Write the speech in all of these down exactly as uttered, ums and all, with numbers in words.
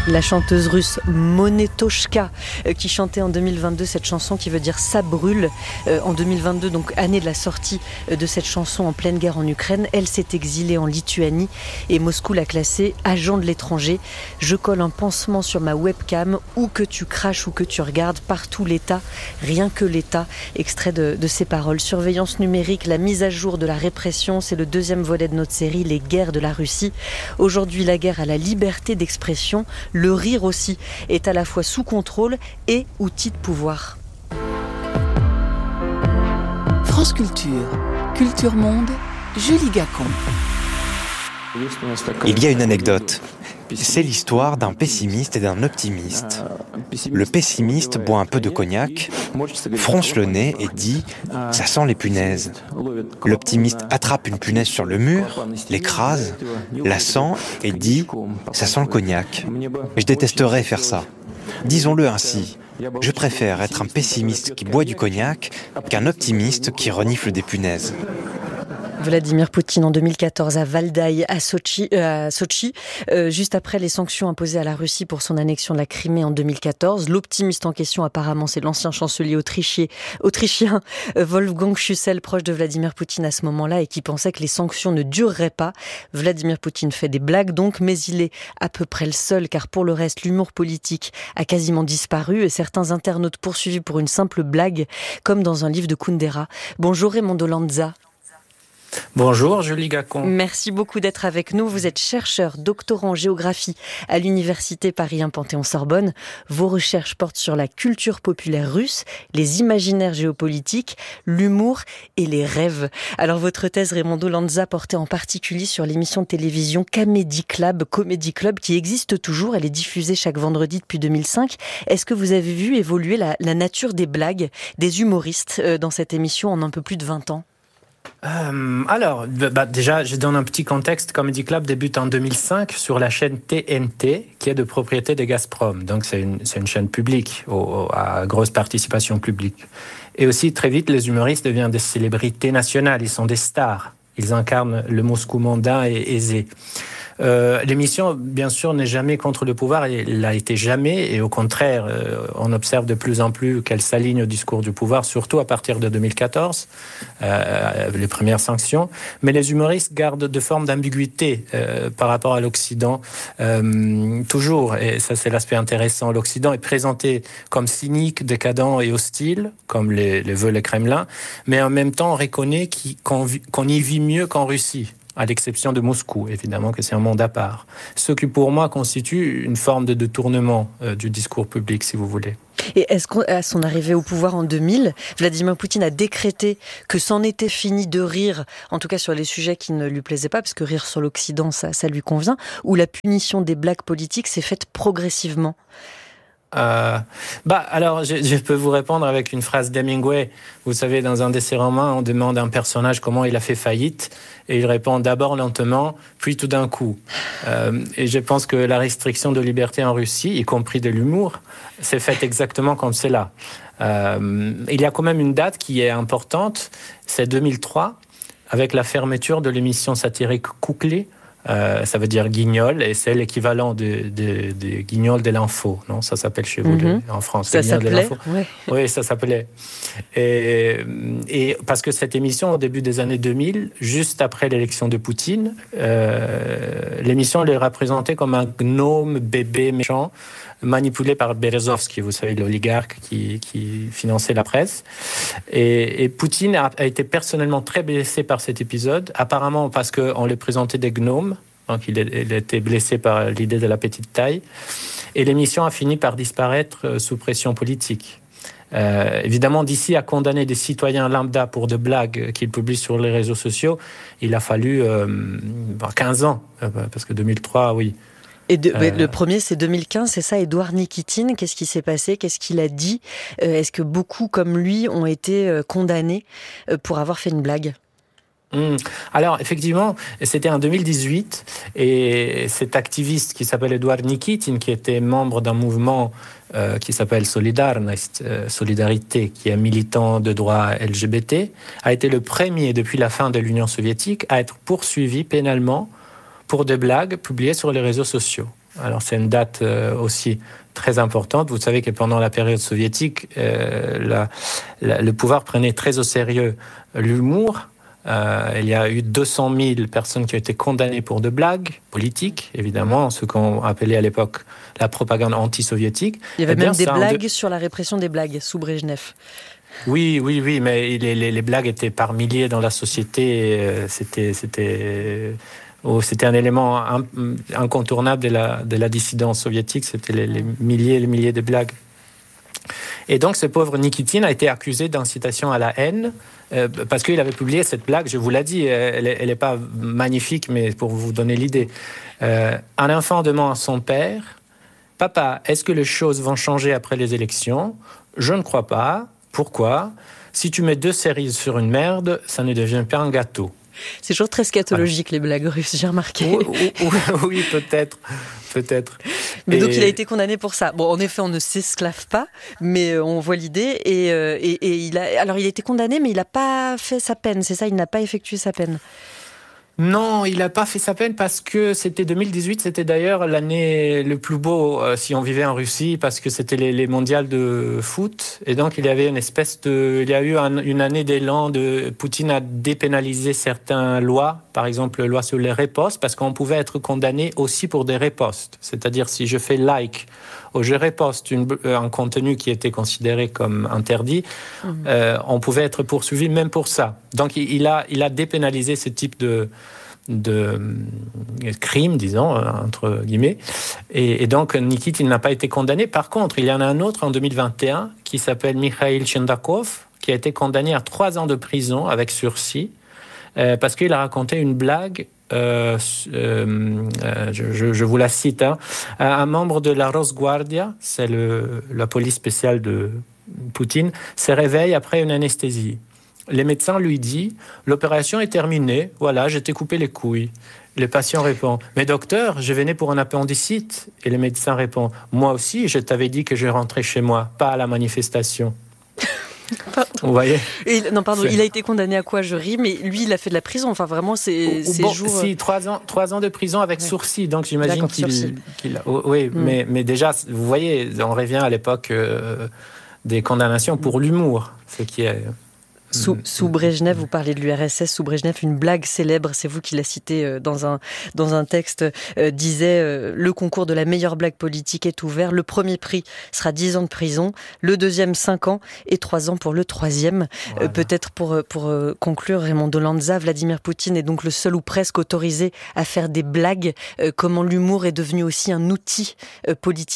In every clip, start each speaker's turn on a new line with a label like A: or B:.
A: La chanteuse russe Monetoshka euh, qui chantait en deux mille vingt-deux cette chanson qui veut dire « ça brûle euh, ». En deux mille vingt-deux, donc année de la sortie euh, de cette chanson en pleine guerre en Ukraine, elle s'est exilée en Lituanie et Moscou l'a classée agent de l'étranger. Je colle un pansement sur ma webcam, où que tu craches ou que tu regardes, partout l'État, rien que l'État. Extrait de, de ses paroles. Surveillance numérique, la mise à jour de la répression, c'est le deuxième volet de notre série, les guerres de la Russie. Aujourd'hui, la guerre à la liberté d'expression. Le rire aussi est à la fois sous contrôle et outil de pouvoir.
B: France Culture, Culture Monde, Julie Gacon.
C: Il y a une anecdote. C'est l'histoire d'un pessimiste et d'un optimiste. Le pessimiste boit un peu de cognac, fronce le nez et dit « ça sent les punaises ». L'optimiste attrape une punaise sur le mur, l'écrase, la sent et dit « ça sent le cognac ». Je détesterais faire ça. Disons-le ainsi, je préfère être un pessimiste qui boit du cognac qu'un optimiste qui renifle des punaises.
A: Vladimir Poutine en deux mille quatorze à Valdaï, à Sochi, euh, à Sochi euh, juste après les sanctions imposées à la Russie pour son annexion de la Crimée en deux mille quatorze. L'optimiste en question, apparemment, c'est l'ancien chancelier autrichien, autrichien euh, Wolfgang Schüssel, proche de Vladimir Poutine à ce moment-là et qui pensait que les sanctions ne dureraient pas. Vladimir Poutine fait des blagues donc, mais il est à peu près le seul, car pour le reste, l'humour politique a quasiment disparu et certains internautes poursuivis pour une simple blague, comme dans un livre de Kundera. Bonjour Raimondo Lanza.
D: Bonjour Julie Gacon.
A: Merci beaucoup d'être avec nous. Vous êtes chercheur, doctorant en géographie à l'université Paris un Panthéon-Sorbonne. Vos recherches portent sur la culture populaire russe, les imaginaires géopolitiques, l'humour et les rêves. Alors votre thèse, Raimondo Lanza, portait en particulier sur l'émission de télévision Comedy Club, Comedy Club qui existe toujours. Elle est diffusée chaque vendredi depuis deux mille cinq. Est-ce que vous avez vu évoluer la, la nature des blagues des humoristes dans cette émission en un peu plus de vingt ans ?
D: Euh, alors, bah déjà, je donne un petit contexte. Comedy Club débute en deux mille cinq sur la chaîne T N T, qui est de propriété de Gazprom. Donc, c'est une, c'est une chaîne publique, au, à grosse participation publique. Et aussi, très vite, les humoristes deviennent des célébrités nationales. Ils sont des stars. Ils incarnent le Moscou mondain et aisé. Euh, l'émission, bien sûr, n'est jamais contre le pouvoir, et elle l'a été jamais, et au contraire, euh, on observe de plus en plus qu'elle s'aligne au discours du pouvoir, surtout à partir de deux mille quatorze, euh, les premières sanctions. Mais les humoristes gardent de formes d'ambiguïté euh, par rapport à l'Occident, euh, toujours, et ça c'est l'aspect intéressant. L'Occident est présenté comme cynique, décadent et hostile, comme les, les veut le Kremlin, mais en même temps on reconnaît qu'on, qu'on y vit mieux qu'en Russie, à l'exception de Moscou, évidemment, que c'est un monde à part. Ce qui, pour moi, constitue une forme de détournement euh, du discours public, si vous voulez.
A: Et est-ce qu'à son arrivée au pouvoir en deux mille, Vladimir Poutine a décrété que c'en était fini de rire, en tout cas sur les sujets qui ne lui plaisaient pas, parce que rire sur l'Occident, ça, ça lui convient, ou la punition des blagues politiques s'est faite progressivement ?
D: Euh, bah, alors, je, je peux vous répondre avec une phrase d'Hemingway. Vous savez, dans un de ses romans, on demande à un personnage comment il a fait faillite, et il répond d'abord lentement, puis tout d'un coup. Euh, et je pense que la restriction de liberté en Russie, y compris de l'humour, s'est faite exactement comme cela. Euh, il y a quand même une date qui est importante, c'est deux mille trois, avec la fermeture de l'émission satirique Kukli. Euh, ça veut dire guignol, et c'est l'équivalent de, de, de guignol de l'info, non ? Ça s'appelle chez vous mm-hmm. le, en France.
A: Ça s'appelait,
D: ouais. Oui, ça s'appelait. Et, et parce que cette émission, au début des années deux mille, juste après l'élection de Poutine, euh, l'émission elle est représentée comme un gnome bébé méchant, manipulé par Berezovsky, vous savez, l'oligarque qui, qui finançait la presse. Et, et Poutine a, a été personnellement très blessé par cet épisode, apparemment parce qu'on le présentait des gnomes, donc il, il était blessé par l'idée de la petite taille. Et l'émission a fini par disparaître sous pression politique. Euh, évidemment, d'ici à condamner des citoyens lambda pour de blagues qu'ils publient sur les réseaux sociaux, il a fallu euh, quinze ans, parce que deux mille trois, oui.
A: Et de, euh... le premier, c'est deux mille quinze, c'est ça, Édouard Nikitine. Qu'est-ce qui s'est passé ? Qu'est-ce qu'il a dit ? euh, Est-ce que beaucoup, comme lui, ont été condamnés pour avoir fait une blague ?
D: Mmh. Alors, effectivement, c'était en deux mille dix-huit, et cet activiste qui s'appelle Édouard Nikitine, qui était membre d'un mouvement euh, qui s'appelle Solidarność, euh, Solidarité, qui est militant de droits L G B T, a été le premier depuis la fin de l'Union soviétique à être poursuivi pénalement pour des blagues publiées sur les réseaux sociaux. Alors c'est une date euh, aussi très importante. Vous savez que pendant la période soviétique, euh, la, la, le pouvoir prenait très au sérieux l'humour. Euh, il y a eu deux cent mille personnes qui ont été condamnées pour de blagues politiques, évidemment, ce qu'on appelait à l'époque la propagande anti-soviétique.
A: Il y avait
D: Eh bien,
A: même des
D: ça,
A: blagues
D: de...
A: sur la répression des blagues sous Brejnev.
D: Oui, oui, oui, mais les, les, les blagues étaient par milliers dans la société. Euh, c'était, c'était, oh, c'était un élément un, incontournable de la, de la dissidence soviétique. C'était les, les milliers et les milliers de blagues. Et donc, ce pauvre Nikitine a été accusé d'incitation à la haine euh, parce qu'il avait publié cette blague, je vous l'ai dit, elle n'est pas magnifique, mais pour vous donner l'idée. Euh, un enfant demande à son père, « Papa, est-ce que les choses vont changer après les élections ? Je ne crois pas. Pourquoi ? Si tu mets deux cerises sur une merde, ça ne devient pas un gâteau. »
A: C'est toujours très scatologique, voilà. Les blagues russes, j'ai remarqué.
D: Oui, oui, oui, peut-être, peut-être.
A: Mais et... donc il a été condamné pour ça. Bon, en effet, on ne s'esclave pas, mais on voit l'idée. Et, euh, et, et il a, alors il a été condamné, mais il n'a pas fait sa peine, c'est ça ? Il n'a pas effectué sa peine.
D: Non, il n'a pas fait sa peine parce que c'était deux mille dix-huit, c'était d'ailleurs l'année le plus beau euh, si on vivait en Russie, parce que c'était les, les mondiales de foot. Et donc, il y avait une espèce de... Il y a eu un, une année d'élan de... Poutine a dépénalisé certaines lois, par exemple, la loi sur les ripostes, parce qu'on pouvait être condamné aussi pour des ripostes. C'est-à-dire, si je fais like ou je riposte une, un contenu qui était considéré comme interdit, mmh. euh, on pouvait être poursuivi même pour ça. Donc, il a, il a dépénalisé ce type de... de crime, disons, entre guillemets. Et, et donc, Nikitin n'a pas été condamné. Par contre, il y en a un autre en deux mille vingt et un qui s'appelle Mikhail Chendakov, qui a été condamné à trois ans de prison avec sursis euh, parce qu'il a raconté une blague, euh, euh, je, je, je vous la cite, hein, un membre de la Rosguardia, c'est le, la police spéciale de Poutine, se réveille après une anesthésie. Les médecins lui disent « L'opération est terminée, voilà, je t'ai coupé les couilles ». Le patient répond « Mais docteur, je venais pour un appendicite ». Et le médecin répond « Moi aussi, je t'avais dit que je rentrais chez moi, pas à la manifestation ». Vous voyez ?
A: Et, non, pardon, c'est... il a été condamné à quoi ? Je ris, mais lui, il a fait de la prison. Enfin, vraiment, c'est ces
D: bon,
A: jours...
D: Si, trois ans, trois ans de prison avec ouais. sursis. Donc, j'imagine
A: D'accord,
D: qu'il... qu'il a... Oui, mm. mais, mais déjà, vous voyez, on revient à l'époque euh, des condamnations pour l'humour, ce qui est...
A: Sous, sous Brejnev, vous parlez de l'U R S S, sous Brejnev, une blague célèbre, c'est vous qui la citez dans un, dans un texte, euh, disait euh, « Le concours de la meilleure blague politique est ouvert. Le premier prix sera dix ans de prison, le deuxième cinq ans et trois ans pour le troisième. Voilà. » euh, Peut-être pour, pour euh, conclure, Raymond Dolanza, Vladimir Poutine est donc le seul ou presque autorisé à faire des blagues. Euh, comment l'humour est devenu aussi un outil euh, politique ?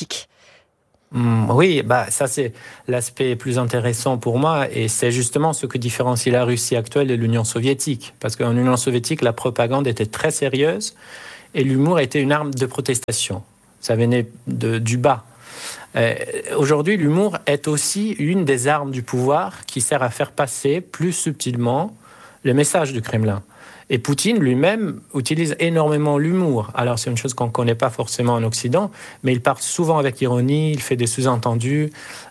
D: Oui, bah, ça c'est l'aspect plus intéressant pour moi et c'est justement ce que différencie la Russie actuelle de l'Union soviétique. Parce qu'en Union soviétique, la propagande était très sérieuse et l'humour était une arme de protestation. Ça venait de, du bas. Euh, aujourd'hui, l'humour est aussi une des armes du pouvoir qui sert à faire passer plus subtilement le message du Kremlin. Et Poutine lui-même utilise énormément l'humour. Alors c'est une chose qu'on ne connaît pas forcément en Occident, mais il parle souvent avec ironie, il fait des sous-entendus.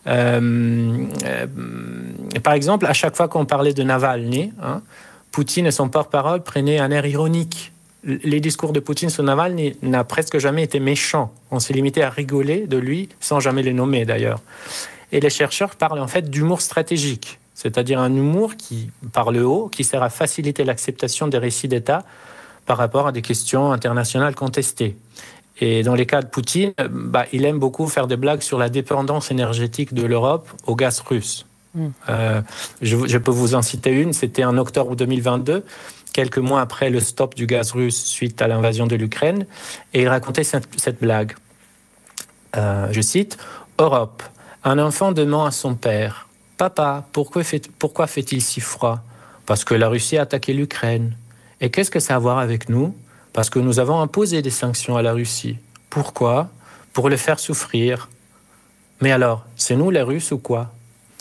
D: Euh, euh, par exemple, à chaque fois qu'on parlait de Navalny, hein, Poutine et son porte-parole prenaient un air ironique. Les discours de Poutine sur Navalny n'ont presque jamais été méchants. On s'est limité à rigoler de lui, sans jamais le nommer d'ailleurs. Et les chercheurs parlent en fait d'humour stratégique. C'est-à-dire un humour qui, par le haut, qui sert à faciliter l'acceptation des récits d'État par rapport à des questions internationales contestées. Et dans les cas de Poutine, bah, il aime beaucoup faire des blagues sur la dépendance énergétique de l'Europe au gaz russe. Mmh. Euh, je, je peux vous en citer une, c'était en octobre deux mille vingt-deux, quelques mois après le stop du gaz russe suite à l'invasion de l'Ukraine, et il racontait cette, cette blague. Euh, je cite, « Europe, un enfant demande à son père, « Papa, pourquoi, fait, pourquoi fait-il si froid ? Parce que la Russie a attaqué l'Ukraine. Et qu'est-ce que ça a à voir avec nous ? Parce que nous avons imposé des sanctions à la Russie. Pourquoi ? Pour le faire souffrir. Mais alors, c'est nous les Russes ou quoi ?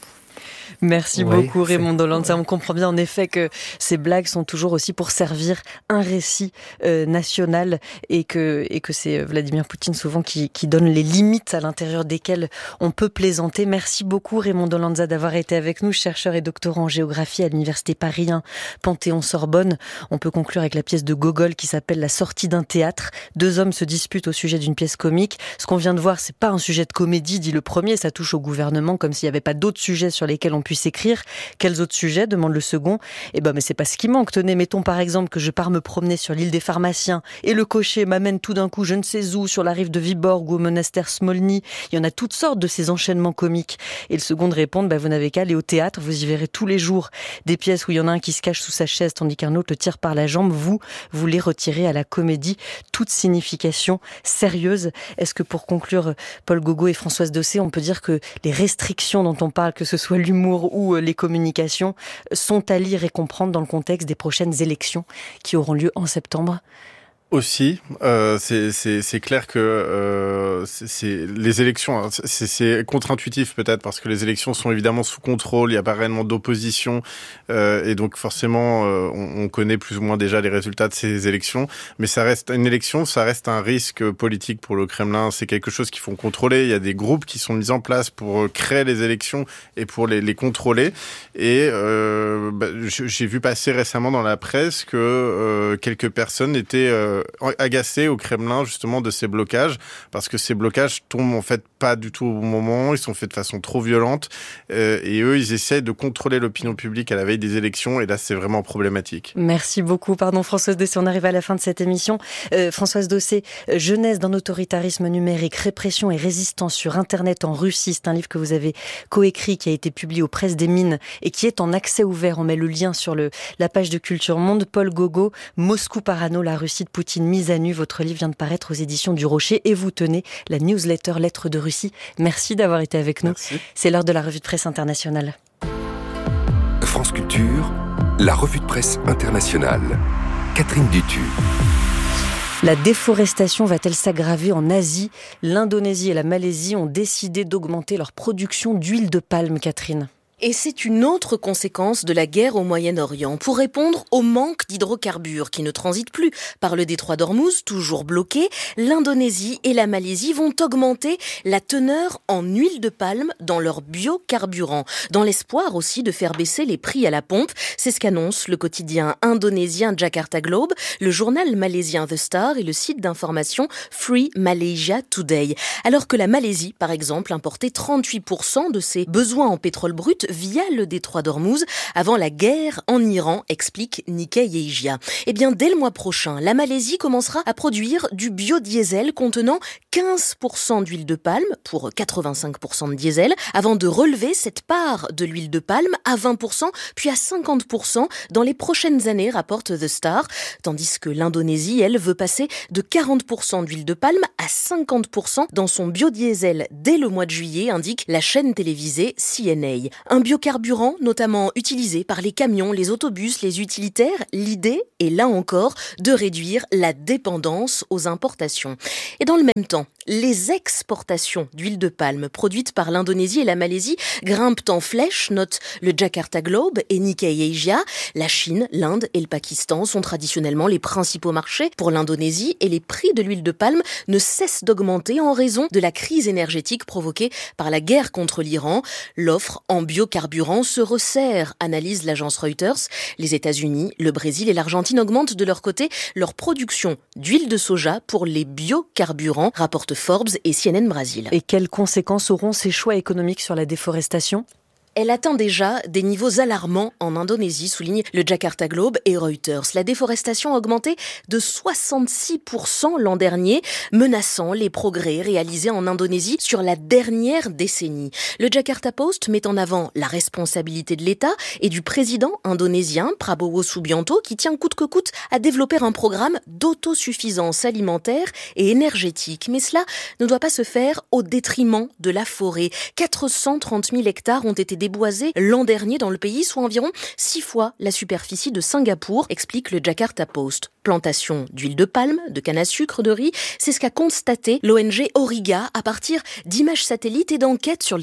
A: Merci
D: Oui,
A: beaucoup
D: c'est-
A: Raymond Dolanza. On comprend bien en effet que ces blagues sont toujours aussi pour servir un récit euh, national et que, et que c'est Vladimir Poutine souvent qui, qui donne les limites à l'intérieur desquelles on peut plaisanter. Merci beaucoup Raymond Dolanza d'avoir été avec nous, chercheur et doctorant en géographie à l'université Paris un, Panthéon-Sorbonne. On peut conclure avec la pièce de Gogol qui s'appelle La sortie d'un théâtre. Deux hommes se disputent au sujet d'une pièce comique. Ce qu'on vient de voir, c'est pas un sujet de comédie, dit le premier, ça touche au gouvernement comme s'il n'y avait pas d'autres sujets sur lesquels on puisse écrire. Quels autres sujets, demande le second. Eh ben, mais c'est pas ce qui manque. Tenez, mettons par exemple que je pars me promener sur l'île des pharmaciens et le cocher m'amène tout d'un coup je ne sais où, sur la rive de Viborg ou au monastère Smolny. Il y en a toutes sortes de ces enchaînements comiques. Et le second de répondre, bah, vous n'avez qu'à aller au théâtre, vous y verrez tous les jours des pièces où il y en a un qui se cache sous sa chaise tandis qu'un autre le tire par la jambe. Vous, vous les retirez à la comédie toute signification sérieuse. Est-ce que pour conclure, Paul Gauguot et Françoise Docé, on peut dire que les restrictions dont on parle, que ce soit l'humour ou les communications, sont à lire et comprendre dans le contexte des prochaines élections qui auront lieu en septembre?
E: Aussi, euh, c'est, c'est, c'est clair que euh, c'est, c'est les élections, c'est, c'est contre-intuitif peut-être parce que les élections sont évidemment sous contrôle, il n'y a pas réellement d'opposition euh, et donc forcément euh, on, on connaît plus ou moins déjà les résultats de ces élections, mais ça reste une élection, ça reste un risque politique pour le Kremlin, c'est quelque chose qu'il faut contrôler, il y a des groupes qui sont mis en place pour créer les élections et pour les, les contrôler et euh, bah, j'ai vu passer récemment dans la presse que euh, quelques personnes étaient euh, agacés au Kremlin justement de ces blocages parce que ces blocages tombent en fait pas du tout au bon moment, ils sont faits de façon trop violente euh, et eux ils essaient de contrôler l'opinion publique à la veille des élections et là c'est vraiment problématique.
A: Merci beaucoup. Pardon Françoise Docé, on arrive à la fin de cette émission. Euh, Françoise Docé, Jeunesse d'un autoritarisme numérique, répression et résistance sur Internet en Russie, c'est un livre que vous avez coécrit qui a été publié aux Presses des Mines et qui est en accès ouvert. On met le lien sur le, la page de Culture Monde. Paul Gauguot, Moscou Parano, la Russie de Poutine mise à nu. Votre livre vient de paraître aux éditions du Rocher et vous tenez la newsletter Lettres de Russie. Merci d'avoir été avec nous.
E: Merci.
A: C'est l'heure de la revue de presse internationale.
F: France Culture, la revue de presse internationale. Catherine Dutu.
A: La déforestation va-t-elle s'aggraver en Asie? L'Indonésie et la Malaisie ont décidé d'augmenter leur production d'huile de palme, Catherine.
G: Et c'est une autre conséquence de la guerre au Moyen-Orient. Pour répondre au manque d'hydrocarbures qui ne transitent plus par le détroit d'Ormuz, toujours bloqué, l'Indonésie et la Malaisie vont augmenter la teneur en huile de palme dans leurs biocarburants, dans l'espoir aussi de faire baisser les prix à la pompe. C'est ce qu'annonce le quotidien indonésien Jakarta Globe, le journal malaisien The Star et le site d'information Free Malaysia Today. Alors que la Malaisie, par exemple, importait trente-huit pour cent de ses besoins en pétrole brut via le détroit d'Ormuz avant la guerre en Iran, explique Nikkei Asia. Eh bien, dès le mois prochain, la Malaisie commencera à produire du biodiesel contenant quinze pour cent d'huile de palme pour quatre-vingt-cinq pour cent de diesel, avant de relever cette part de l'huile de palme à vingt pour cent, puis à cinquante pour cent dans les prochaines années, rapporte The Star, tandis que l'Indonésie, elle, veut passer de quarante pour cent d'huile de palme à cinquante pour cent dans son biodiesel dès le mois de juillet, indique la chaîne télévisée C N A. Un biocarburant notamment utilisé par les camions, les autobus, les utilitaires. L'idée est là encore de réduire la dépendance aux importations. Et dans le même temps, les exportations d'huile de palme produites par l'Indonésie et la Malaisie grimpent en flèche, note le Jakarta Globe et Nikkei Asia. La Chine, l'Inde et le Pakistan sont traditionnellement les principaux marchés pour l'Indonésie et les prix de l'huile de palme ne cessent d'augmenter en raison de la crise énergétique provoquée par la guerre contre l'Iran. L'offre en biocarburant se resserre, analyse l'agence Reuters. Les États-Unis, le Brésil et l'Argentine augmentent de leur côté leur production d'huile de soja pour les biocarburants, rapporte Forbes et C N N Brésil.
A: Et quelles conséquences auront ces choix économiques sur la déforestation ?
G: Elle atteint déjà des niveaux alarmants en Indonésie, souligne le Jakarta Globe et Reuters. La déforestation a augmenté de soixante-six pour cent l'an dernier, menaçant les progrès réalisés en Indonésie sur la dernière décennie. Le Jakarta Post met en avant la responsabilité de l'État et du président indonésien Prabowo Subianto qui tient coûte que coûte à développer un programme d'autosuffisance alimentaire et énergétique. Mais cela ne doit pas se faire au détriment de la forêt. quatre cent trente mille hectares ont été déboisés l'an dernier dans le pays, soit environ six fois la superficie de Singapour, explique le Jakarta Post. Plantation d'huile de palme, de canne à sucre, de riz, c'est ce qu'a constaté l'O N G Auriga à partir d'images satellites et d'enquêtes sur le terrain.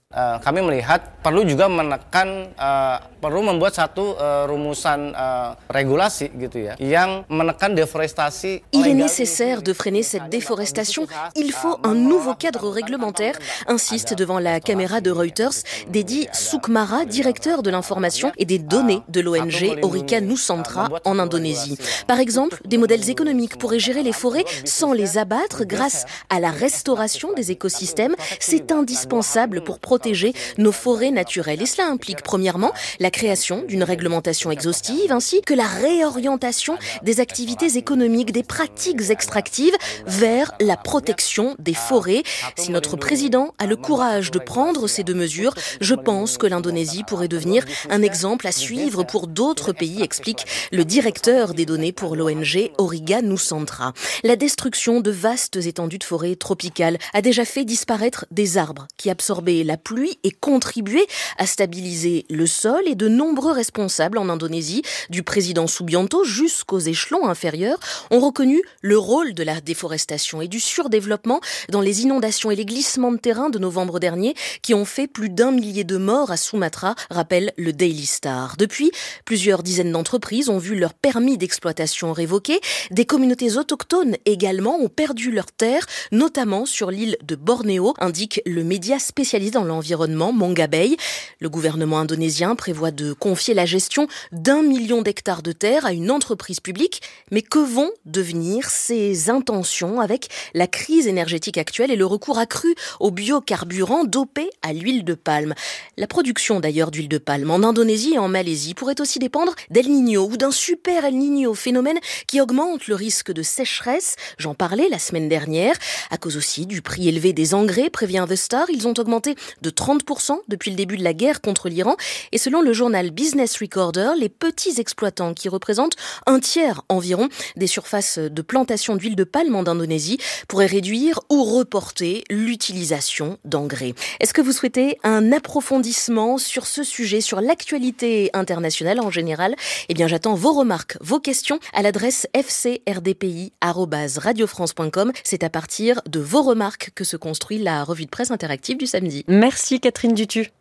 H: Uh, kami melihat perlu juga menekan uh, perlu membuat satu uh, rumusan uh, regulasi gitu ya yang menekan déforestation.
G: Il est nécessaire de freiner cette déforestation. Il faut un nouveau cadre réglementaire, insiste devant la caméra de Reuters Dedi Soukmara, directeur de l'information et des données de l'O N G Orica Nusantara en Indonésie. Par exemple, des modèles économiques pourraient gérer les forêts sans les abattre grâce à la restauration des écosystèmes. C'est indispensable pour protéger protéger nos forêts naturelles. Et cela implique premièrement la création d'une réglementation exhaustive ainsi que la réorientation des activités économiques, des pratiques extractives vers la protection des forêts. Si notre président a le courage de prendre ces deux mesures, je pense que l'Indonésie pourrait devenir un exemple à suivre pour d'autres pays, explique le directeur des données pour l'O N G Orica Nusantara. La destruction de vastes étendues de forêts tropicales a déjà fait disparaître des arbres qui absorbaient la pluie et contribuaient à stabiliser le sol, et de nombreux responsables en Indonésie, du président Subianto jusqu'aux échelons inférieurs, ont reconnu le rôle de la déforestation et du surdéveloppement dans les inondations et les glissements de terrain de novembre dernier qui ont fait plus d'un millier de morts à Sumatra, rappelle le Daily Star. Depuis, plusieurs dizaines d'entreprises ont vu leur permis d'exploitation révoqué. Des communautés autochtones également ont perdu leurs terres, notamment sur l'île de Bornéo, indique le média spécialisé dans l'environnement Manga Bay. Le gouvernement indonésien prévoit de confier la gestion d'un million d'hectares de terre à une entreprise publique. Mais que vont devenir ces intentions avec la crise énergétique actuelle et le recours accru aux biocarburants dopés à l'huile de palme? La production d'ailleurs d'huile de palme en Indonésie et en Malaisie pourrait aussi dépendre d'El Niño ou d'un super El Niño, phénomène qui augmente le risque de sécheresse. J'en parlais la semaine dernière. À cause aussi du prix élevé des engrais, prévient The Star, ils ont augmenté de trente pour cent depuis le début de la guerre contre l'Iran. Et selon le journal Business Recorder, les petits exploitants qui représentent un tiers environ des surfaces de plantation d'huile de palme en Indonésie pourraient réduire ou reporter l'utilisation d'engrais. Est-ce que vous souhaitez un approfondissement sur ce sujet, sur l'actualité internationale en général? Eh bien, j'attends vos remarques, vos questions à l'adresse f c r d p i arobase radio france point com. C'est à partir de vos remarques que se construit la revue de presse interactive du samedi.
A: Merci Catherine Dutu.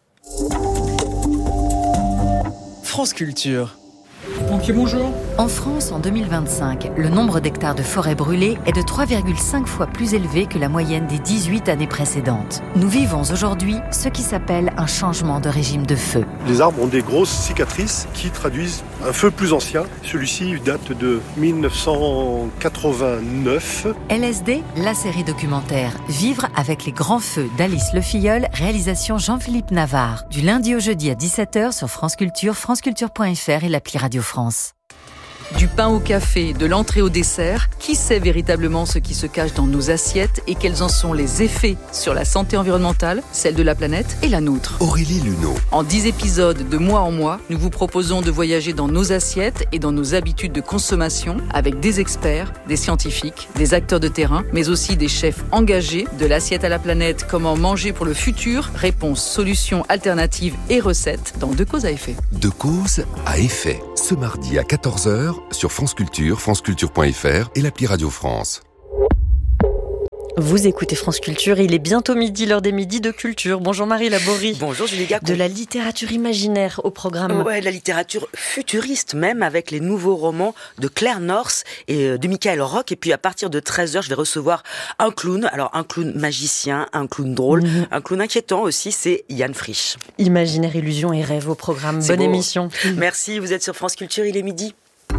B: France Culture.
I: Pompiers, bonjour.
J: En France, en deux mille vingt-cinq, le nombre d'hectares de forêts brûlées est de trois virgule cinq fois plus élevé que la moyenne des dix-huit années précédentes. Nous vivons aujourd'hui ce qui s'appelle un changement de régime de feu.
K: Les arbres ont des grosses cicatrices qui traduisent un feu plus ancien. Celui-ci date de mille neuf cent quatre-vingt-neuf.
J: L S D, la série documentaire Vivre avec les grands feux d'Alice Le Filleul, réalisation Jean-Philippe Navarre. Du lundi au jeudi à dix-sept heures sur France Culture, franceculture point f r et l'appli Radio France.
L: Du pain au café, de l'entrée au dessert, qui sait véritablement ce qui se cache dans nos assiettes et quels en sont les effets sur la santé environnementale, celle de la planète et la nôtre?
F: Aurélie Luneau.
L: En dix épisodes de mois en mois, nous vous proposons de voyager dans nos assiettes et dans nos habitudes de consommation avec des experts, des scientifiques, des acteurs de terrain, mais aussi des chefs engagés. De l'assiette à la planète, comment manger pour le futur, réponses, solutions, alternatives et recettes dans De cause à effet.
F: De cause à effet, ce mardi à quatorze heures sur France Culture, franceculture point f r et l'appli Radio France.
A: Vous écoutez France Culture, il est bientôt midi, l'heure des midis de culture. Bonjour Marie Laborie.
M: Bonjour Julie Gacon.
A: De la littérature imaginaire au programme.
M: Ouais, de la littérature futuriste même, avec les nouveaux romans de Claire North et de Michael Rock. Et puis à partir de treize heures, je vais recevoir un clown. Alors un clown magicien, un clown drôle, mmh. un clown inquiétant aussi, c'est Yann Frisch.
A: Imaginaire, illusion et rêve au programme.
M: C'est
A: Bonne
M: beau.
A: émission.
M: Merci, vous êtes sur France Culture, il est midi.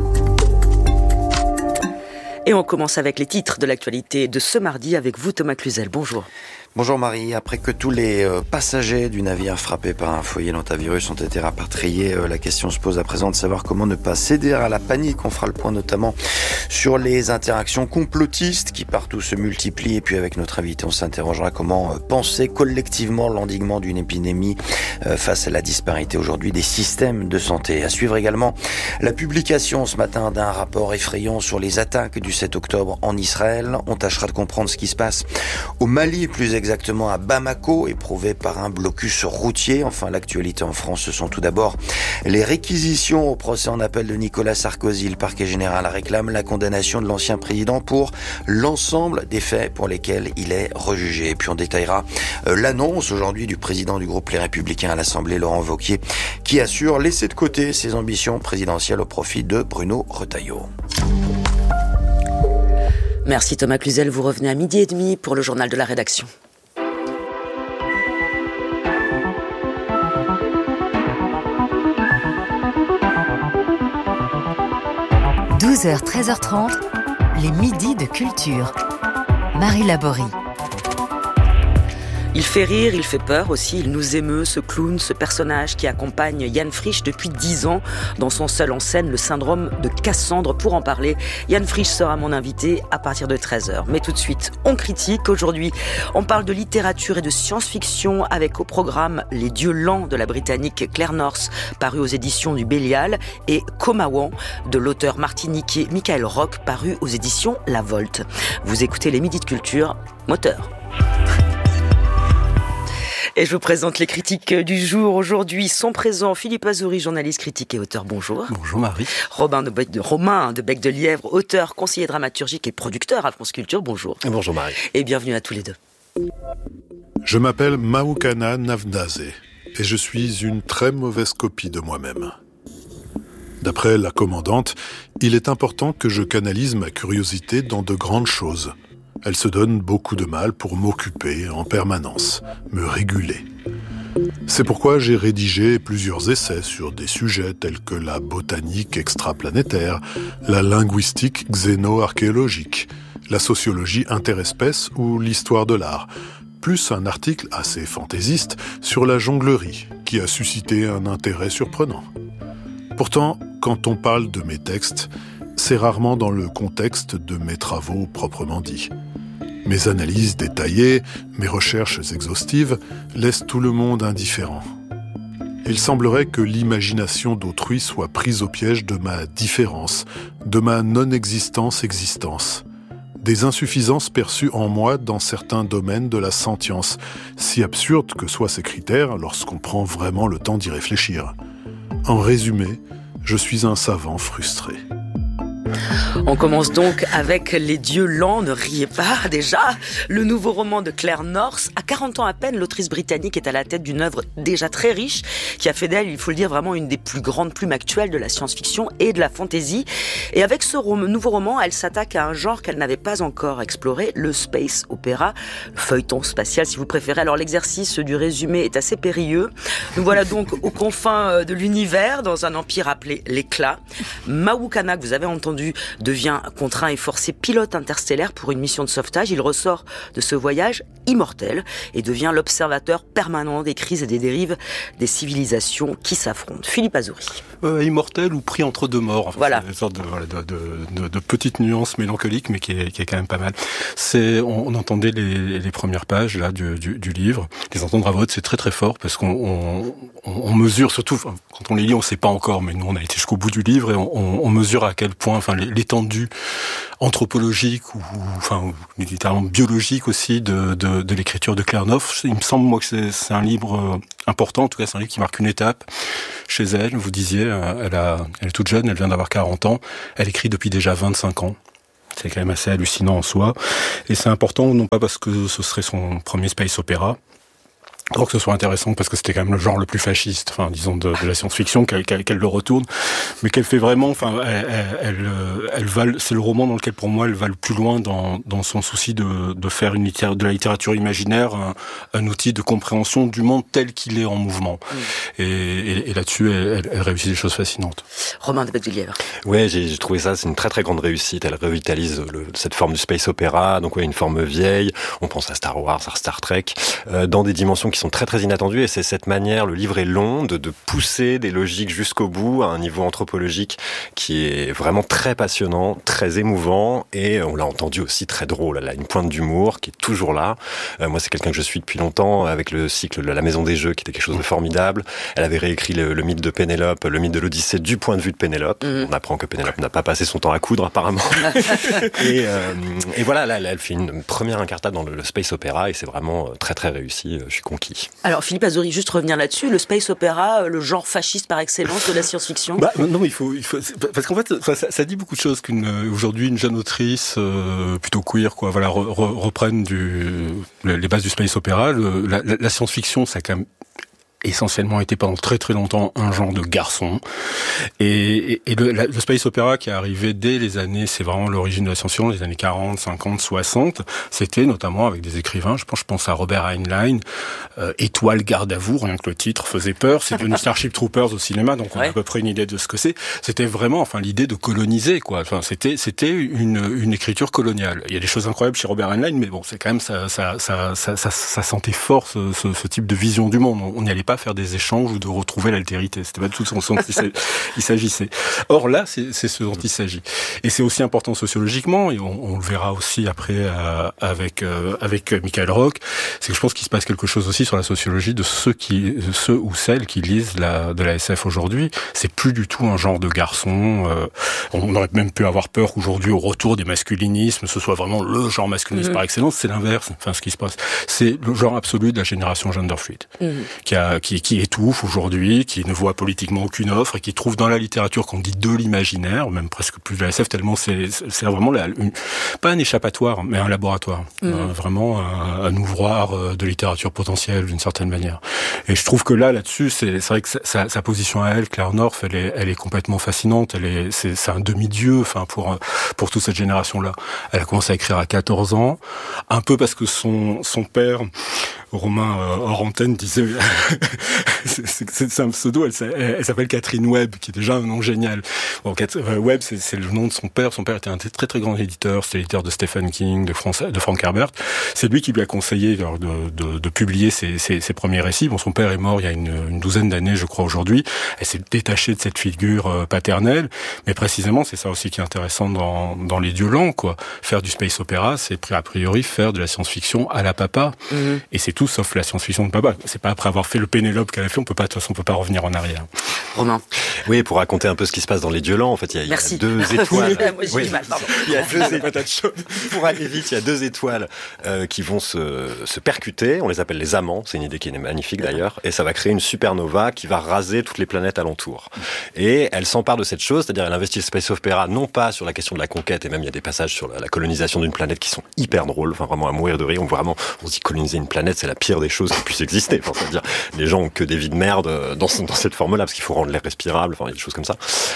M: Et on commence avec les titres de l'actualité de ce mardi avec vous Thomas Cluzel. Bonjour.
N: Bonjour Marie, après que tous les euh, passagers du navire frappé par un foyer d'hantavirus ont été rapatriés, euh, la question se pose à présent de savoir comment ne pas céder à la panique. On fera le point notamment sur les interactions complotistes qui partout se multiplient. Et puis avec notre invité, on s'interrogera comment euh, penser collectivement l'endiguement d'une épidémie euh, face à la disparité aujourd'hui des systèmes de santé. À suivre également la publication ce matin d'un rapport effrayant sur les attaques du sept octobre en Israël. On tâchera de comprendre ce qui se passe au Mali plus exactement à Bamako, éprouvé par un blocus routier. Enfin, l'actualité en France, ce sont tout d'abord les réquisitions au procès en appel de Nicolas Sarkozy. Le parquet général réclame la condamnation de l'ancien président pour l'ensemble des faits pour lesquels il est rejugé. Et puis on détaillera euh, l'annonce aujourd'hui du président du groupe Les Républicains à l'Assemblée, Laurent Wauquiez, qui assure laisser de côté ses ambitions présidentielles au profit de Bruno Retailleau.
M: Merci Thomas Cluzel, vous revenez à midi et demi pour le journal de la rédaction.
J: douze heures, treize heures trente, les midis de culture. Marie Laborie.
M: Il fait rire, il fait peur aussi, il nous émeut, ce clown, ce personnage qui accompagne Yann Frisch depuis dix ans dans son seul en scène, le syndrome de Cassandre. Pour en parler, Yann Frisch sera mon invité à partir de treize heures. Mais tout de suite, on critique. Aujourd'hui, on parle de littérature et de science-fiction avec au programme Les Dieux lents de la Britannique Claire North, paru aux éditions du Bélial, et Comawan de l'auteur martiniquais Michael Roch, paru aux éditions La Volte. Vous écoutez les Midis de Culture, moteur. Et je vous présente les critiques du jour. Aujourd'hui sont présents Philippe Azouri, journaliste, critique et auteur. Bonjour.
I: Bonjour Marie.
M: Robin de, Bec de Romain de Bec de Lièvre, auteur, conseiller dramaturgique et producteur à France Culture. Bonjour.
I: Et bonjour Marie.
M: Et bienvenue à tous les deux.
O: Je m'appelle Mahoukana Navnaze et je suis une très mauvaise copie de moi-même. D'après la commandante, il est important que je canalise ma curiosité dans de grandes choses. Elle se donne beaucoup de mal pour m'occuper en permanence, me réguler. C'est pourquoi j'ai rédigé plusieurs essais sur des sujets tels que la botanique extraplanétaire, la linguistique xéno-archéologique, la sociologie interespèce ou l'histoire de l'art, plus un article assez fantaisiste sur la jonglerie, qui a suscité un intérêt surprenant. Pourtant, quand on parle de mes textes, c'est rarement dans le contexte de mes travaux proprement dits. Mes analyses détaillées, mes recherches exhaustives laissent tout le monde indifférent. Il semblerait que l'imagination d'autrui soit prise au piège de ma différence, de ma non-existence-existence. Des insuffisances perçues en moi dans certains domaines de la sentience, si absurdes que soient ces critères lorsqu'on prend vraiment le temps d'y réfléchir. En résumé, je suis un savant frustré.
M: On commence donc avec Les Dieux lents, ne riez pas déjà. Le nouveau roman de Claire North. À quarante ans à peine, l'autrice britannique est à la tête d'une œuvre déjà très riche, qui a fait d'elle, il faut le dire, vraiment une des plus grandes plumes actuelles de la science-fiction et de la fantasy. Et avec ce rom- nouveau roman, elle s'attaque à un genre qu'elle n'avait pas encore exploré, le space opéra, le feuilleton spatial si vous préférez. Alors l'exercice du résumé est assez périlleux. Nous voilà donc aux confins de l'univers, dans un empire appelé l'Éclat. Mahoukana, que vous avez entendu, devient contraint et forcé pilote interstellaire pour une mission de sauvetage. Il ressort de ce voyage immortel et devient l'observateur permanent des crises et des dérives des civilisations qui s'affrontent. Philippe Azouri.
I: Euh, immortel ou pris entre deux morts. Enfin,
M: voilà.
I: C'est une sorte de, voilà, de, de, de, de petite nuance mélancolique, mais qui est, qui est quand même pas mal. C'est, on, on entendait les, les premières pages là du, du, du livre. Les entendre à voix, c'est très très fort parce qu'on on, on, on mesure, surtout enfin, quand on les lit, on sait pas encore, mais nous on a été jusqu'au bout du livre et on, on, on mesure à quel point, enfin, l'étendue anthropologique ou, enfin, ou, littéralement biologique aussi de, de, de l'écriture de Claire North. Il me semble moi que c'est, c'est un livre important. En tout cas, c'est un livre qui marque une étape chez elle. Vous disiez, elle a, elle est toute jeune, elle vient d'avoir quarante ans. Elle écrit depuis déjà vingt-cinq ans. C'est quand même assez hallucinant en soi. Et c'est important, non pas parce que ce serait son premier space opéra, alors que ce soit intéressant parce que c'était quand même le genre le plus fasciste, enfin disons de, de la science-fiction, qu'elle, qu'elle, qu'elle le retourne, mais qu'elle fait vraiment, enfin elle, elle, elle, elle va, c'est le roman dans lequel pour moi elle va le plus loin dans, dans son souci de, de faire une littérature, de la littérature imaginaire un, un outil de compréhension du monde tel qu'il est en mouvement. Mmh. Et, et, et là-dessus, elle, elle réussit des choses fascinantes.
M: Romain de Bec de Lièvre.
P: Ouais, j'ai, j'ai trouvé ça, c'est une très très grande réussite. Elle revitalise le, cette forme du space opéra, donc ouais, une forme vieille. On pense à Star Wars, à Star Trek, euh, dans des dimensions qui sont très très inattendus, et c'est cette manière, le livre est long, de, de pousser des logiques jusqu'au bout, à un niveau anthropologique qui est vraiment très passionnant, très émouvant, et on l'a entendu aussi très drôle. Elle a une pointe d'humour qui est toujours là. Euh, moi, c'est quelqu'un que je suis depuis longtemps, avec le cycle La Maison des Jeux, qui était quelque chose de formidable. Elle avait réécrit le, le mythe de Pénélope, le mythe de l'Odyssée du point de vue de Pénélope. Mmh. On apprend que Pénélope n'a pas passé son temps à coudre, apparemment. et, euh, et voilà, là, là, elle fait une première incartade dans le, le space opéra, et c'est vraiment très très réussi. Je suis conquis.
M: Alors, Philippe Azori, juste revenir là-dessus, le space opéra, le genre fasciste par excellence de la science-fiction.
I: Bah, non, il faut, il faut, parce qu'en fait, ça, ça dit beaucoup de choses qu'une aujourd'hui une jeune autrice euh, plutôt queer, quoi, voilà, re, re, reprenne du, les bases du space opéra. Le, la, la science-fiction, ça a quand même essentiellement été pendant très très longtemps un genre de garçon, et, et, et le, la, le space opéra qui est arrivé dès les années, c'est vraiment l'origine de la science-fiction, les années quarante, cinquante, soixante, c'était notamment avec des écrivains, je pense, je pense à Robert Heinlein, euh, Étoile garde à vous, rien que le titre faisait peur, c'est devenu Starship Troopers au cinéma, donc on ouais. a à peu près une idée de ce que c'est. C'était vraiment, enfin, l'idée de coloniser, quoi. Enfin, c'était c'était une une écriture coloniale. Il y a des choses incroyables chez Robert Heinlein, mais bon, c'est quand même ça ça ça ça ça, ça sentait fort ce, ce, ce type de vision du monde. On n'y allait pas faire des échanges ou de retrouver l'altérité. C'était pas tout ce dont il s'agissait. Or là, c'est, c'est ce dont il s'agit. Et c'est aussi important sociologiquement, et on, on le verra aussi après euh, avec euh, avec Michael Rock, c'est que je pense qu'il se passe quelque chose aussi sur la sociologie de ceux qui, de ceux ou celles qui lisent la, de la S F aujourd'hui. C'est plus du tout un genre de garçon. Euh, on aurait même pu avoir peur qu'aujourd'hui, au retour des masculinismes, ce soit vraiment le genre masculiniste mmh. par excellence. C'est l'inverse. Enfin, ce qui se passe, c'est le genre absolu de la génération gender fluid, mmh. qui a qui qui étouffe aujourd'hui, qui ne voit politiquement aucune offre et qui trouve dans la littérature qu'on dit de l'imaginaire, même presque plus de la S F, tellement c'est, c'est vraiment la, une, pas un échappatoire, mais un laboratoire. Mmh. Euh, vraiment un, un ouvroir de littérature potentielle d'une certaine manière. Et je trouve que là, là-dessus, c'est, c'est vrai que sa, sa position à elle, Claire North, elle est, elle est complètement fascinante. Elle est, c'est, c'est un demi-dieu, enfin, pour, pour toute cette génération-là. Elle a commencé à écrire à quatorze ans, un peu parce que son, son père, Romain euh, hors antenne, disait c'est, c'est, c'est un pseudo, elle, elle, elle s'appelle Catherine Webb, qui est déjà un nom génial. Bon, Webb, c'est, c'est le nom de son père. Son père était un très très grand éditeur, c'était l'éditeur de Stephen King, de, France, de Frank Herbert. C'est lui qui lui a conseillé de, de, de publier ses, ses, ses premiers récits. Bon, son père est mort il y a une, une douzaine d'années, je crois, aujourd'hui. Elle s'est détachée de cette figure paternelle, mais précisément, c'est ça aussi qui est intéressant dans, dans Les Dieux lents, quoi. Faire du space opéra, c'est a priori faire de la science-fiction à la papa. Mm-hmm. Et c'est tout sauf la science-fiction de papa. C'est pas après avoir fait le Pénélope qu'elle a fait, on peut pas, de toute façon, on peut pas revenir en arrière.
M: Romain.
P: Oui, pour raconter un peu ce qui se passe dans Les Dieux lents, en fait, il y a, il y a deux étoiles.
M: Moi, j'ai oui. mal, pardon.
P: Il y a deux étoiles. Pour aller vite, il y a deux étoiles euh, qui vont se, se percuter. On les appelle les amants. C'est une idée qui est magnifique d'ailleurs. Et ça va créer une supernova qui va raser toutes les planètes alentour. Et elle s'empare de cette chose, c'est-à-dire elle investit le space opéra non pas sur la question de la conquête, et même il y a des passages sur la, la colonisation d'une planète qui sont hyper drôles, enfin vraiment à mourir de rire. On vraiment, on se dit coloniser une planète, c'est la pire des choses qui puissent exister. Enfin, c'est-à-dire les gens ont que des vies de merde dans, dans cette forme-là parce qu'il faut rendre l'air respirable. Enfin, il y a des choses comme ça.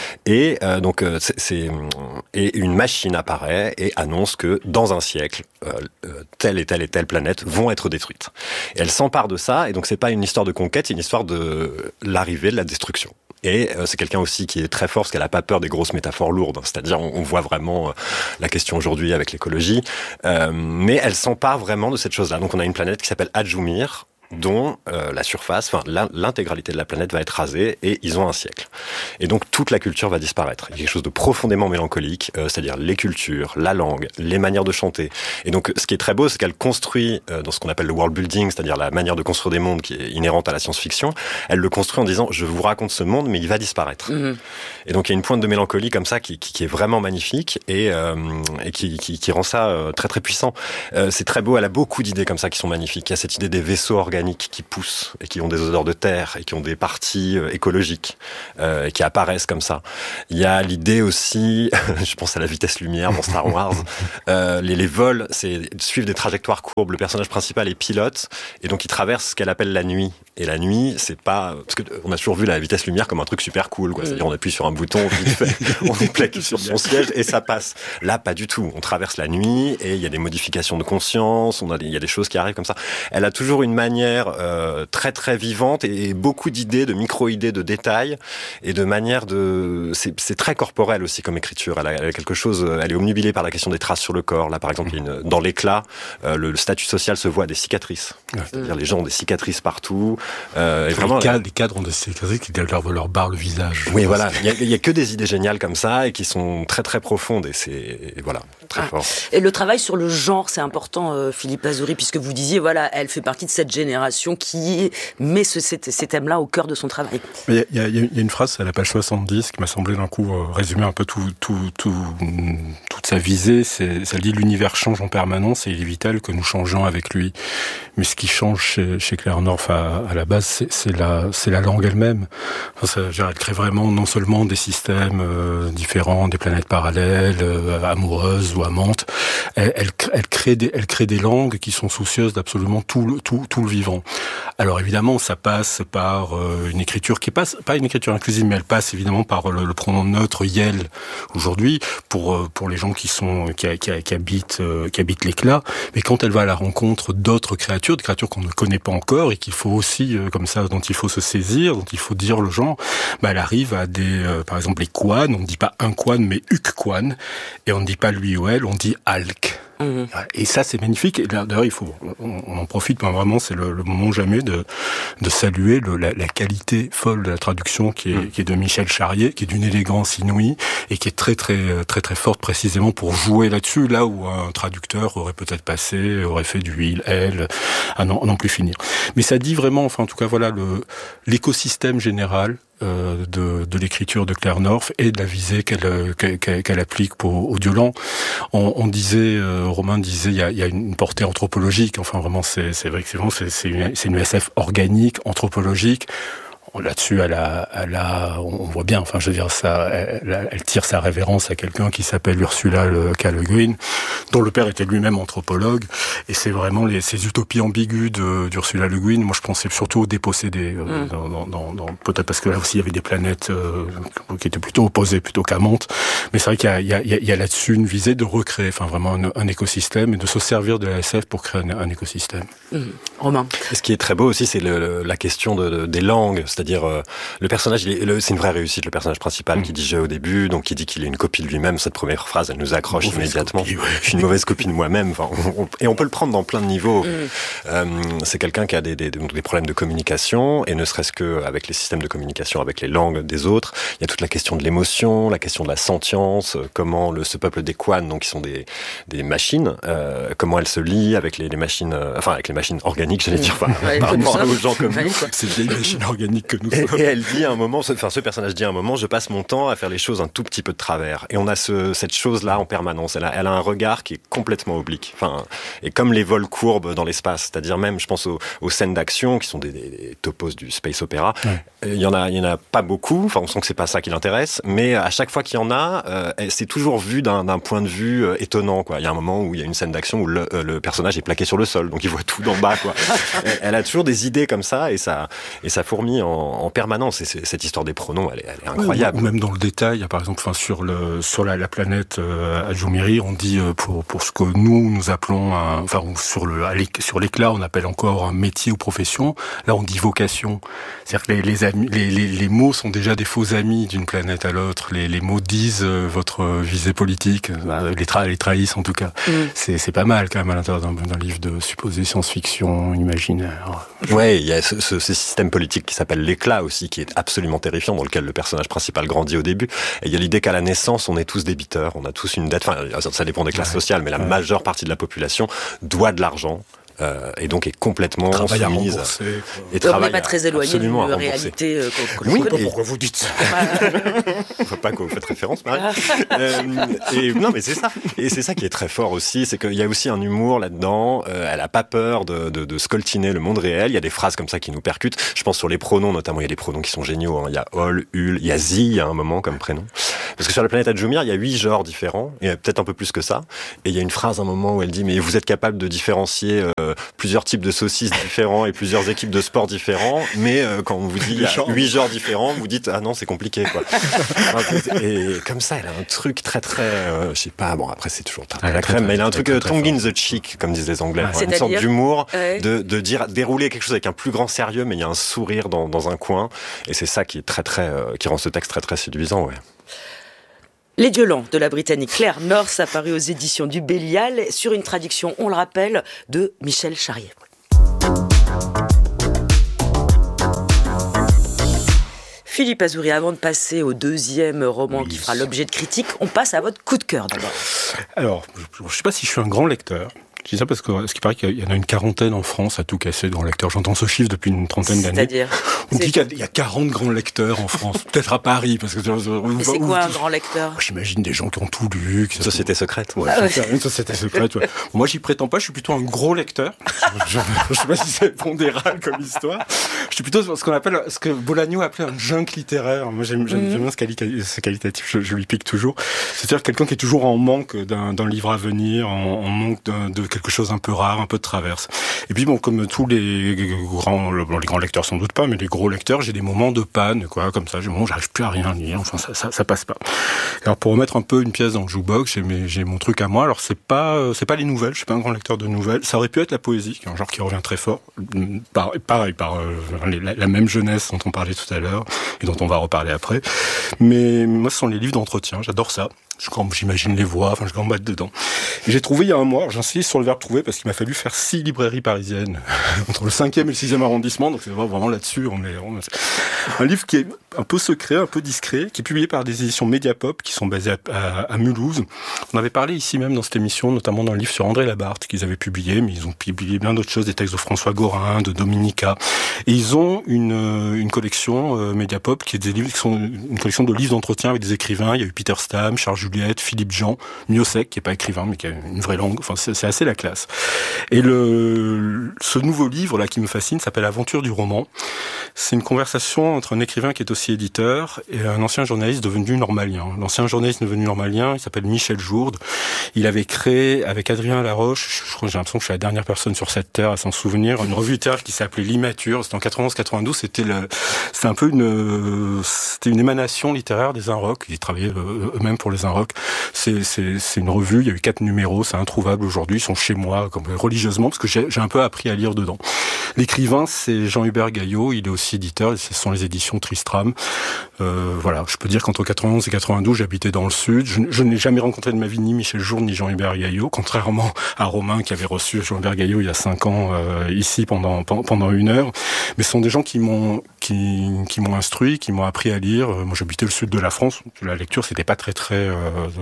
P: Et euh, donc c'est, c'est et une machine apparaît et annonce que dans un siècle, euh, telle et telle et telle planète vont être détruites. Et elle s'empare de ça, et donc c'est pas une histoire de conquête, c'est une histoire de l'arrivée de la destruction. Et euh, c'est quelqu'un aussi qui est très fort parce qu'elle a pas peur des grosses métaphores lourdes. C'est-à-dire, on, on voit vraiment euh, la question aujourd'hui avec l'écologie, euh, mais elle s'empare vraiment de cette chose-là. Donc on a une planète qui s'appelle Adjumir, dont euh, la surface, enfin l'intégralité de la planète va être rasée, et ils ont un siècle. Et donc toute la culture va disparaître. Il y a quelque chose de profondément mélancolique, euh, c'est-à-dire les cultures, la langue, les manières de chanter. Et donc ce qui est très beau, c'est qu'elle construit euh, dans ce qu'on appelle le world building, c'est-à-dire la manière de construire des mondes qui est inhérente à la science-fiction. Elle le construit en disant je vous raconte ce monde, mais il va disparaître. Mmh. Et donc il y a une pointe de mélancolie comme ça qui, qui, qui est vraiment magnifique et, euh, et qui, qui, qui rend ça euh, très très puissant. Euh, c'est très beau. Elle a beaucoup d'idées comme ça qui sont magnifiques. Il y a cette idée des vaisseaux organiques qui poussent et qui ont des odeurs de terre et qui ont des parties euh, écologiques euh, et qui apparaissent comme ça. Il y a l'idée aussi, je pense à la vitesse lumière dans Star Wars, euh, les, les vols, c'est suivre des trajectoires courbes. Le personnage principal est pilote et donc il traverse ce qu'elle appelle la nuit. Et la nuit, c'est pas parce que on a toujours vu la vitesse lumière comme un truc super cool, quoi. C'est-à-dire on appuie sur un bouton, vite fait, on est plaqué sur son siège et ça passe. Là, pas du tout. On traverse la nuit et il y a des modifications de conscience, on a des, il y a des choses qui arrivent comme ça. Elle a toujours une manière manière euh, très très vivante et, et beaucoup d'idées, de micro-idées, de détails et de manière de... C'est, c'est très corporel aussi comme écriture. Elle a, elle a quelque chose... Elle est omnubilée par la question des traces sur le corps. Là, par exemple, il y a une, dans l'éclat, euh, le, le statut social se voit des cicatrices. Ouais. C'est-à-dire les gens ont des cicatrices partout. Euh, et vraiment,
I: les, cadres, les cadres ont des cicatrices qui leur, leur barrent le visage.
P: Oui, voilà. Il y, a, il y a que des idées géniales comme ça et qui sont très très profondes et c'est et voilà très ah. fort.
M: Et le travail sur le genre, c'est important, euh, Philippe Azory, puisque vous disiez voilà, elle fait partie de cette génération qui met ce, ces, ces thèmes-là au cœur de son travail.
I: Il y, y, y a une phrase à la page soixante-dix qui m'a semblé d'un coup euh, résumer un peu tout, tout, tout, toute sa visée. C'est, ça dit l'univers change en permanence et il est vital que nous changeons avec lui. Mais ce qui change chez, chez Claire North à, à la base, c'est, c'est la, c'est la langue elle-même. Enfin, ça, je veux dire, elle crée vraiment non seulement des systèmes euh, différents, des planètes parallèles, euh, amoureuses ou amantes. Elle, elle, elle crée des, elle crée des langues qui sont soucieuses d'absolument tout le, tout, tout le vivant. Alors évidemment, ça passe par euh, une écriture qui passe, pas une écriture inclusive, mais elle passe évidemment par le, le pronom neutre yel aujourd'hui pour euh, pour les gens qui sont qui, qui, qui habitent euh, qui habitent l'éclat. Mais quand elle va à la rencontre d'autres créatures, des créatures qu'on ne connaît pas encore et qu'il faut aussi euh, comme ça, dont il faut se saisir, dont il faut dire le genre, bah elle arrive à des, euh, par exemple les Quan, on ne dit pas un Quan mais Uk Quan, et on ne dit pas lui ou elle, on dit Alk. Mmh. Et ça, c'est magnifique. Et d'ailleurs, il faut, on, on en profite, mais vraiment, c'est le, le moment jamais de, de saluer le, la, la qualité folle de la traduction qui est, mmh. qui est de Michel Charrier, qui est d'une élégance inouïe et qui est très, très, très, très forte précisément pour jouer là-dessus, là où un traducteur aurait peut-être passé, aurait fait du il, elle, à n'en, non plus finir. Mais ça dit vraiment, enfin, en tout cas, voilà, le, l'écosystème général Euh, de, de l'écriture de Claire North et de la visée qu'elle, qu'elle, qu'elle applique pour Audiolan. On, on disait, euh, Romain disait, il y a, il y a une portée anthropologique. Enfin, vraiment, c'est, c'est vrai que c'est, vraiment, c'est, c'est, une, c'est une S F organique, anthropologique. Là-dessus, elle a, elle a, on voit bien, enfin, je veux dire, ça, elle, elle tire sa révérence à quelqu'un qui s'appelle Ursula K. Le Guin, dont le père était lui-même anthropologue, et c'est vraiment les, ces utopies ambiguës de, d'Ursula Le Guin. Moi, je pensais surtout aux dépossédés, mm. dans, dans, dans, dans, peut-être parce que là aussi, il y avait des planètes euh, qui étaient plutôt opposées, plutôt qu'amantes, mais c'est vrai qu'il y a, il y a, il y a là-dessus une visée de recréer, enfin, vraiment un, un écosystème, et de se servir de la S F pour créer un, un écosystème.
M: Mm. Romain.
P: Et ce qui est très beau aussi, c'est le, le, la question de, de, des langues, c'est-à-dire C'est-à-dire, euh, le personnage, il est, le, c'est une vraie réussite, le personnage principal mmh. qui dit je au début, donc qui dit qu'il est une copie de lui-même. Cette première phrase, elle nous accroche immédiatement. Copie, ouais. Je suis une mauvaise copie de moi-même. Enfin, on, on, et on peut le prendre dans plein de niveaux. Mmh. Euh, c'est quelqu'un qui a des, des, des problèmes de communication, et ne serait-ce qu'avec les systèmes de communication, avec les langues des autres. Il y a toute la question de l'émotion, la question de la sentience, comment le, ce peuple des Quan, donc qui sont des, des machines, euh, comment elles se lient avec les, les machines, euh, enfin avec les machines organiques, j'allais dire, enfin, ouais, par rapport aux gens comme nous.
I: C'est des machines organiques que nous
P: et, et elle dit à un moment, enfin ce personnage dit à un moment, je passe mon temps à faire les choses un tout petit peu de travers. Et on a ce, cette chose-là en permanence. Elle a, elle a un regard qui est complètement oblique. Enfin, et comme les vols courbes dans l'espace, c'est-à-dire même, je pense aux, aux scènes d'action qui sont des, des, des topos du space opéra. Ouais. Il y en a, il y en a pas beaucoup. Enfin, on sent que c'est pas ça qui l'intéresse. Mais à chaque fois qu'il y en a, euh, c'est toujours vu d'un, d'un point de vue euh, étonnant, quoi. Il y a un moment où il y a une scène d'action où le, euh, le personnage est plaqué sur le sol, donc il voit tout d'en bas, quoi. elle, elle a toujours des idées comme ça, et ça, et ça fourmille en, en permanence. Et c'est, cette histoire des pronoms, elle est, elle est incroyable.
I: Ou, ou même dans le détail, par exemple, enfin sur le sur la, la planète euh, Adjumiri, on dit euh, pour pour ce que nous nous appelons, un, enfin sur le sur l'éclat, on appelle encore un métier ou profession. Là, on dit vocation. C'est-à-dire que les les, amis, les les les mots sont déjà des faux amis d'une planète à l'autre. Les les mots disent euh, votre visée politique, euh, les tra les trahissent en tout cas. Mm. C'est c'est pas mal quand même à l'intérieur d'un, d'un livre de supposé science-fiction imaginaire.
P: Ouais, il y a ce, ce, ce système politique qui s'appelle l'éclat aussi, qui est absolument terrifiant, dans lequel le personnage principal grandit au début. Et il y a l'idée qu'à la naissance, on est tous débiteurs, on a tous une dette. Enfin, ça dépend des classes ouais. sociales, mais la ouais. majeure partie de la population doit de l'argent. Euh, et donc est complètement
I: travail
P: soumise
I: à
P: et travaille
M: on n'est pas très éloigné de la réalité euh, qu'on,
P: oui,
M: qu'on
P: et...
I: pourquoi vous dites ça.
P: Il faut pas que vous faites référence, Marie. euh, et non, mais c'est ça. Et c'est ça qui est très fort aussi, c'est qu'il y a aussi un humour là-dedans. Euh, elle a pas peur de, de, de scoltiner le monde réel. Il y a des phrases comme ça qui nous percutent. Je pense sur les pronoms notamment. Il y a des pronoms qui sont géniaux. Hein. Il y a Ol, Ul, il y a Zi. Il y a un moment comme prénom. Parce que sur la planète Adjumir, il y a huit genres différents. Et peut-être un peu plus que ça. Et il y a une phrase à un moment où elle dit mais vous êtes capable de différencier euh, euh, plusieurs types de saucisses différents et plusieurs équipes de sport différents, mais euh, quand on vous dit il y a huit genres différents, vous dites ah non c'est compliqué quoi. Et comme ça, elle a un truc très très, euh, je sais pas, bon après c'est toujours très, très la crème, mais elle a un truc euh, tongue in the cheek comme disent les Anglais, ouais. Une sorte d'humour, ouais. de, de dire dérouler quelque chose avec un plus grand sérieux, mais il y a un sourire dans, dans un coin, et c'est ça qui est très très, euh, qui rend ce texte très très séduisant, ouais.
M: Les Dieux lents de la Britannique Claire North, apparu aux éditions du Bélial, sur une traduction, on le rappelle, de Michel Charrier. Philippe Azouri, avant de passer au deuxième roman oui. qui fera l'objet de critiques, on passe à votre coup de cœur d'abord.
I: Alors, je ne sais pas si je suis un grand lecteur. Je dis ça parce que ce qui paraît qu'il y en a une quarantaine en France à tout casser de grands lecteurs. J'entends ce chiffre depuis une trentaine d'années.
M: C'est-à-dire
I: On dit qu'il y a quarante grands lecteurs en France, peut-être à Paris. Parce que,
M: mais c'est quoi un grand lecteur ?
I: J'imagine des gens qui ont tout lu.
P: Une société secrète.
I: Ouais, ah ouais. Une société secrète, ouais. Bon, moi, j'y prétends pas, je suis plutôt un gros lecteur. Je ne sais pas si c'est pondéral comme histoire. Je suis plutôt ce qu'on appelle, ce que Bolagno appelait un junk littéraire. Moi, j'aime, j'aime, mmh. j'aime bien ce, quali- ce qualitatif, je, je lui pique toujours. C'est-à-dire quelqu'un qui est toujours en manque d'un, d'un livre à venir, en, en manque d'un, de quelque chose un peu rare, un peu de traverse. Et puis bon, comme tous les grands, bon, les grands lecteurs sans doute pas, mais les gros lecteurs, j'ai des moments de panne, quoi, comme ça. J'ai bon, j'arrive plus à rien lire. Enfin, ça, ça, ça passe pas. Alors pour remettre un peu une pièce dans le jukebox, j'ai, mes, j'ai mon truc à moi. Alors c'est pas, c'est pas les nouvelles. Je suis pas un grand lecteur de nouvelles. Ça aurait pu être la poésie, qui est un genre qui revient très fort. Par, pareil, par euh, la, la même jeunesse dont on parlait tout à l'heure et dont on va reparler après. Mais moi, ce sont les livres d'entretien. J'adore ça. Je, j'imagine les voix, enfin je gambade dedans. Et j'ai trouvé il y a un mois, j'insiste sur le verbe trouver parce qu'il m'a fallu faire six librairies parisiennes entre le cinquième et le sixième arrondissement, donc c'est vraiment là-dessus. On est, on est... Un livre qui est un peu secret, un peu discret, qui est publié par des éditions Mediapop qui sont basées à, à, à Mulhouse. On avait parlé ici même dans cette émission, notamment d'un livre sur André Labarthe qu'ils avaient publié, mais ils ont publié bien d'autres choses, des textes de François Gorin, de Dominica. Et ils ont une, une collection euh, Mediapop qui est des livres qui sont une collection de livres d'entretien avec des écrivains. Il y a eu Peter Stam, Charles Juliette, Philippe Jean, Miossec, qui est pas écrivain, mais qui a une vraie langue. Enfin, c'est, c'est assez la classe. Et le, ce nouveau livre, là, qui me fascine, s'appelle Aventure du roman. C'est une conversation entre un écrivain qui est aussi éditeur et un ancien journaliste devenu normalien. L'ancien journaliste devenu normalien, il s'appelle Michel Jourde. Il avait créé, avec Adrien Laroche, je crois, j'ai l'impression que je suis la dernière personne sur cette terre à s'en souvenir, une revue littéraire qui s'appelait L'Immature. C'était en quatre-vingt-onze quatre-vingt-douze. C'était le, c'était un peu une, c'était une émanation littéraire des Inrocks. Ils travaillaient eux-mêmes pour les Inrocks. C'est, c'est, c'est une revue, il y a eu quatre numéros, c'est introuvable aujourd'hui, ils sont chez moi comme religieusement, parce que j'ai, j'ai un peu appris à lire dedans. L'écrivain, c'est Jean-Hubert Gaillot, il est aussi éditeur, et ce sont les éditions Tristram. Euh, voilà, je peux dire qu'entre quatre-vingt-onze et quatre-vingt-douze, j'habitais dans le sud. Je, je n'ai jamais rencontré de ma vie ni Michel Jourde, ni Jean-Hubert Gaillot, contrairement à Romain qui avait reçu Jean-Hubert Gaillot il y a cinq ans, euh, ici pendant, pendant une heure. Mais ce sont des gens qui m'ont, qui, qui m'ont instruit, qui m'ont appris à lire. Moi, j'habitais le sud de la France, la lecture, c'était pas très très euh,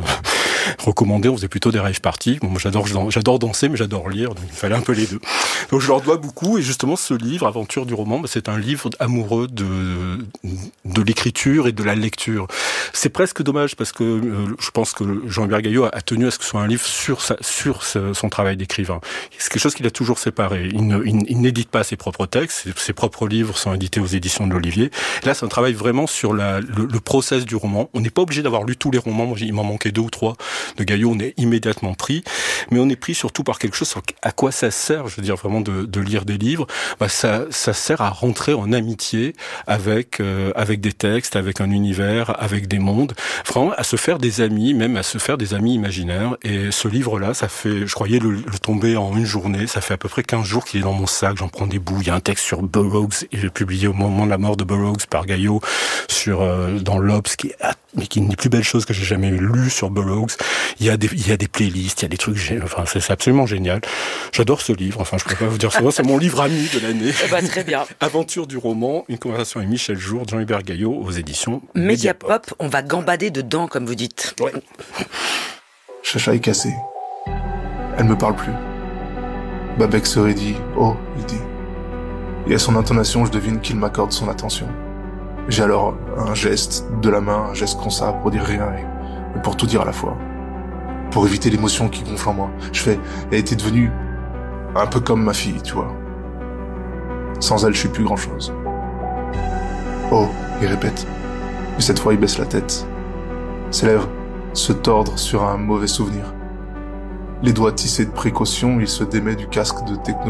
I: recommandé, on faisait plutôt des rave parties. Bon, moi j'adore, j'adore danser, mais j'adore lire, donc il fallait un peu les deux. Donc je leur dois beaucoup, et justement ce livre, Aventure du roman, bah, c'est un livre amoureux de, de l'écriture et de la lecture. C'est presque dommage, parce que euh, je pense que Jean-Hubert Gaillot a, a tenu à ce que ce soit un livre sur, sa, sur sa, son travail d'écrivain. C'est quelque chose qu'il a toujours séparé. Il, ne, il, il n'édite pas ses propres textes, ses, ses propres livres sont édités aux éditions de l'Olivier. Là, c'est un travail vraiment sur la, le, le process du roman. On n'est pas obligé d'avoir lu tous les romans. Moi, il m'en manquait deux ou trois de Gaillot, on est immédiatement pris, mais on est pris surtout par quelque chose sur à quoi ça sert, je veux dire vraiment de, de lire des livres. Bah, ça, ça sert à rentrer en amitié avec euh, avec des textes, avec un univers, avec des mondes, vraiment à se faire des amis, même à se faire des amis imaginaires. Et ce livre-là, ça fait, je croyais le, le tomber en une journée, ça fait à peu près quinze jours qu'il est dans mon sac, j'en prends des bouts. Il y a un texte sur Burroughs, il est publié au moment de la mort de Burroughs par Gaillot, sur euh, dans l'Obs, qui est mais qui est une des plus belles choses que j'ai jamais lues sur Burroughs. Il y a des, il y a des playlists, il y a des trucs, enfin, c'est, c'est absolument génial. J'adore ce livre, enfin, je peux pas vous dire ça, c'est mon livre ami de l'année.
M: Eh ben, très bien.
I: Aventure du roman, une conversation avec Michel Jourde, Jean-Hubert Gaillot, aux éditions
M: Mediapop. Mediapop, on va gambader dedans, comme vous dites.
I: Ouais.
Q: Chacha est cassée. Elle me parle plus. Babek serait dit, oh, il dit. Et à son intonation, je devine qu'il m'accorde son attention. J'ai alors un geste de la main, un geste comme ça pour dire rien et pour tout dire à la fois. Pour éviter l'émotion qui gonfle en moi. Je fais, elle était devenue un peu comme ma fille, tu vois. Sans elle, je suis plus grand chose. Oh, il répète. Mais cette fois, il baisse la tête. Ses lèvres se tordent sur un mauvais souvenir. Les doigts tissés de précaution, il se démet du casque de technologie